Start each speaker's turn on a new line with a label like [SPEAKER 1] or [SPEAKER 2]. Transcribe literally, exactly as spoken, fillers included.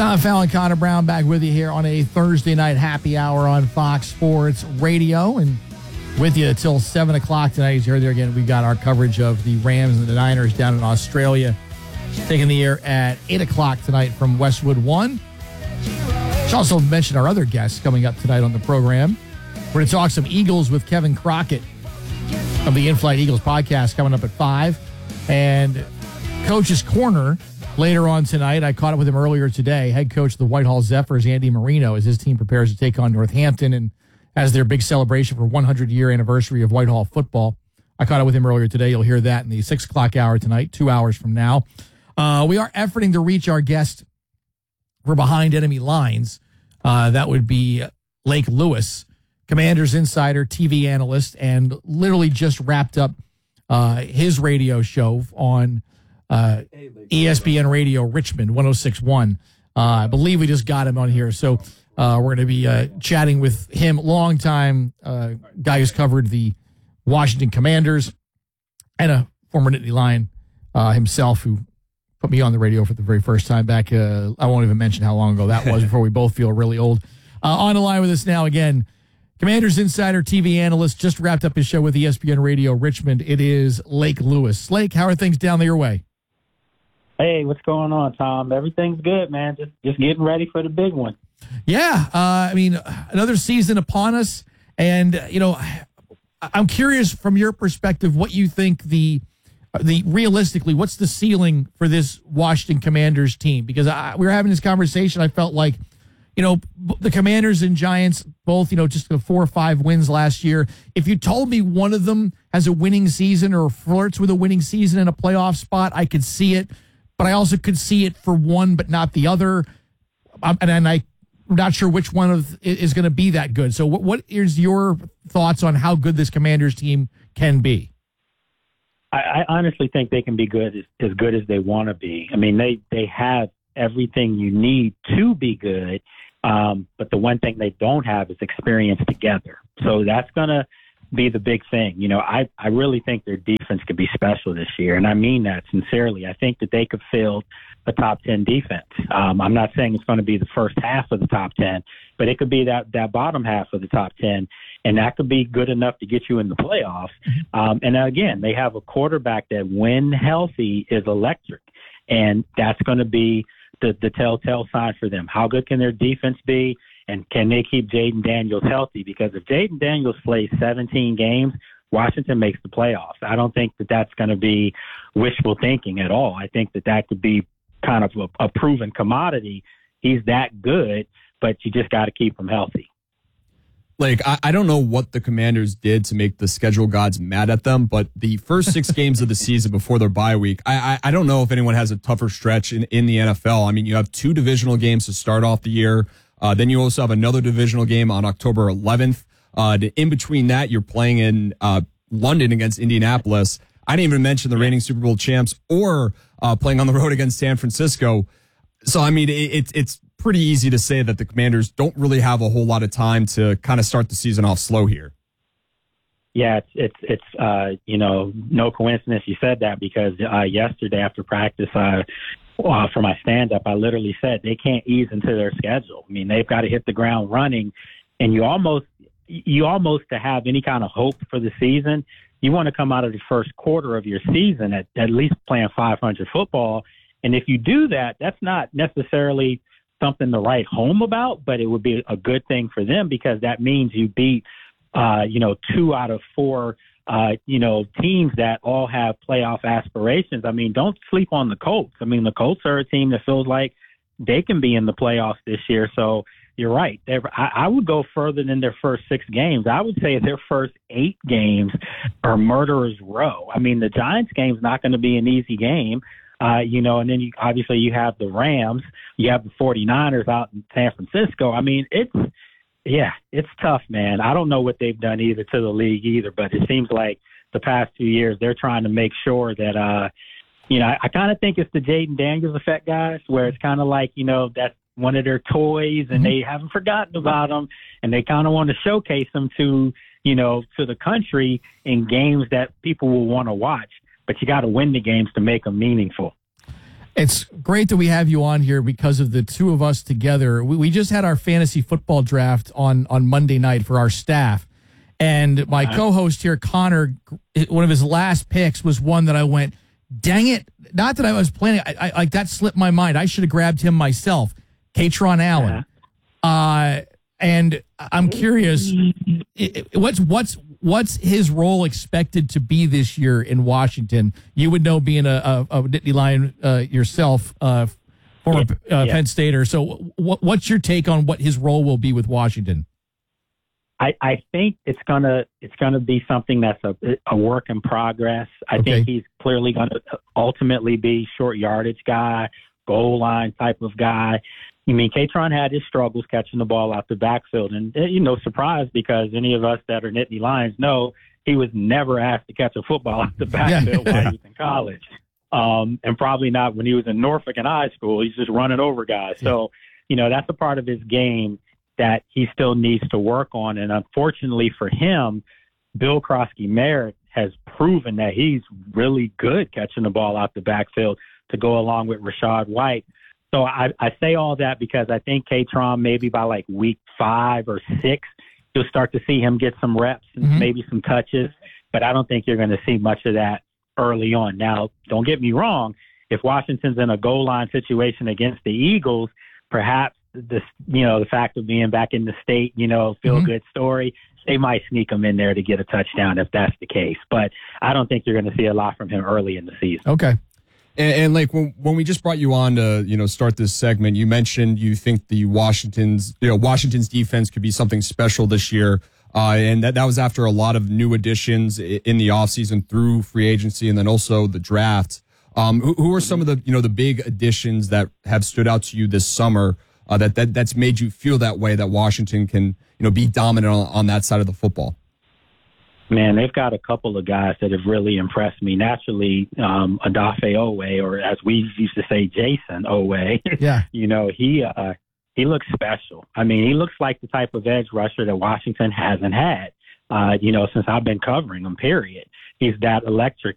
[SPEAKER 1] Tom Fallon, Connor Brown back with you here on a Thursday night happy hour on Fox Sports Radio. And with you until seven o'clock tonight. As you heard there again, we got our coverage of the Rams and the Niners down in Australia. Taking the air at eight o'clock tonight from Westwood One. Should also mention our other guests coming up tonight on the program. We're going to talk some Eagles with Kevin Crockett of the In-Flight Eagles podcast coming up at five. And Coach's Corner later on tonight. I caught up with him earlier today. Head coach of the Whitehall Zephyrs, Andy Marino, as his team prepares to take on Northampton and as their big celebration for one hundred year anniversary of Whitehall football. I caught up with him earlier today. You'll hear that in the six o'clock hour tonight, two hours from now. Uh, we are efforting to reach our guest for Behind Enemy Lines. Uh, that would be Lake Lewis, Commanders insider, T V analyst, and literally just wrapped up uh, his radio show on uh, E S P N Radio Richmond, one oh six point one. Uh, I believe we just got him on here. So uh, we're going to be uh, chatting with him, longtime uh, guy who's covered the Washington Commanders and a former Nittany Lion uh, himself, who put me on the radio for the very first time back. Uh, I won't even mention how long ago that was before we both feel really old. Uh, on the line with us now again, Commanders insider, T V analyst, just wrapped up his show with E S P N Radio Richmond. It is Lake Lewis. Lake, how are things down there your way?
[SPEAKER 2] Hey, what's going on, Tom? Everything's good, man. Just just getting ready for the big one.
[SPEAKER 1] Yeah, uh, I mean, another season upon us. And, uh, you know, I'm curious from your perspective what you think the the realistically, what's the ceiling for this Washington Commanders team? Because I, we were having this conversation. I felt like, you know, the Commanders and Giants both, you know, just four or five wins last year. If you told me one of them has a winning season or flirts with a winning season in a playoff spot, I could see it. But I also could see it for one, but not the other. Um, and, and I'm not sure which one of is going to be that good. So what, what is your thoughts on how good this Commanders team can be?
[SPEAKER 2] I, I honestly think they can be good as, as good as they want to be. I mean, they, they have everything you need to be good. Um, but the one thing they don't have is experience together. So that's going to be the big thing. You know, I, I really think their defense could be special this year. And I mean that sincerely. I think that they could field a top ten defense. Um, I'm not saying it's going to be the first half of the top ten, but it could be that, that bottom half of the top ten. And that could be good enough to get you in the playoffs. Um, and again, they have a quarterback that when healthy is electric. And that's going to be the, the telltale sign for them. How good can their defense be? And can they keep Jaden Daniels healthy? Because if Jaden Daniels plays seventeen games, Washington makes the playoffs. I don't think that that's going to be wishful thinking at all. I think that that could be kind of a, a proven commodity. He's that good, but you just got to keep him healthy.
[SPEAKER 3] Like, I, I don't know what the Commanders did to make the schedule gods mad at them, but the first six games of the season before their bye week, I, I I don't know if anyone has a tougher stretch in, in the N F L. I mean, you have two divisional games to start off the year. Uh, then you also have another divisional game on October eleventh. Uh, in between that, you're playing in uh, London against Indianapolis. I didn't even mention the reigning Super Bowl champs or uh, playing on the road against San Francisco. So, I mean, it, it, it's pretty easy to say that the Commanders don't really have a whole lot of time to kind of start the season off slow here.
[SPEAKER 2] Yeah, it's, it's, it's uh, you know, no coincidence you said that because uh, yesterday after practice, uh, Uh, for my stand-up, I literally said they can't ease into their schedule. I mean, they've got to hit the ground running, and you almost, you almost to have any kind of hope for the season, you want to come out of the first quarter of your season at, at least playing five hundred football. And if you do that, that's not necessarily something to write home about, but it would be a good thing for them because that means you beat, uh, you know, two out of four Uh, you know, teams that all have playoff aspirations. I mean, don't sleep on the Colts. I mean, the Colts are a team that feels like they can be in the playoffs this year. So you're right. They're, I, I would go further than their first six games. I would say their first eight games are murderer's row. I mean, the Giants game's not going to be an easy game. Uh, you know, and then you, obviously you have the Rams, you have the forty-niners out in San Francisco. I mean, it's, yeah, it's tough, man. I don't know what they've done either to the league either, but it seems like the past two years they're trying to make sure that, uh, you know, I, I kind of think it's the Jaden Daniels effect, guys, where it's kind of like, you know, that's one of their toys and they haven't forgotten about them and they kind of want to showcase them to, you know, to the country in games that people will want to watch. But you got to win the games to make them meaningful.
[SPEAKER 1] It's great that we have you on here because of the two of us together. We, we just had our fantasy football draft on, on Monday night for our staff. And my uh-huh. co-host here, Connor, one of his last picks was one that I went, dang it. Not that I was planning. I, I, like that slipped my mind. I should have grabbed him myself. Katron Allen. Uh-huh. Uh, and I'm curious, what's what's what's his role expected to be this year in Washington? You would know, being a, a, a Nittany Lion uh, yourself, uh, former uh, yeah. Penn Stater. So, what, what's your take on what his role will be with Washington?
[SPEAKER 2] I, I think it's gonna it's gonna be something that's a, a work in progress. I okay. think he's clearly gonna ultimately be short yardage guy, goal line type of guy. I mean, Katron had his struggles catching the ball out the backfield, and you know, surprised because any of us that are Nittany Lions know he was never asked to catch a football out the backfield yeah. while he was in college, um, and probably not when he was in Norfolk in high school. He's just running over guys. Yeah. So, you know, that's a part of his game that he still needs to work on, and unfortunately for him, Bill Krosky-Merritt has proven that he's really good catching the ball out the backfield to go along with Rachaad White. So I, I say all that because I think Katron, maybe by like week five or six, you'll start to see him get some reps and mm-hmm. maybe some touches. But I don't think you're going to see much of that early on. Now, don't get me wrong. If Washington's in a goal line situation against the Eagles, perhaps this, you know, the fact of being back in the state, you know, feel mm-hmm. good story, they might sneak him in there to get a touchdown if that's the case. But I don't think you're going to see a lot from him early in the season.
[SPEAKER 1] Okay.
[SPEAKER 3] And, and like when, when we just brought you on to, you know, start this segment, you mentioned you think the Washington's, you know, Washington's defense could be something special this year. Uh, and that, that was after a lot of new additions in the offseason through free agency and then also the draft. Um, who, who are some of the, you know, the big additions that have stood out to you this summer uh, that, that that's made you feel that way, that Washington can, you know, be dominant on, on that side of the football?
[SPEAKER 2] Man, they've got a couple of guys that have really impressed me. Naturally, um, Odafe Oweh, or as we used to say, Jason Oweh.
[SPEAKER 1] Yeah.
[SPEAKER 2] you know, he uh, he looks special. I mean, he looks like the type of edge rusher that Washington hasn't had, uh, you know, since I've been covering him, period. He's that electric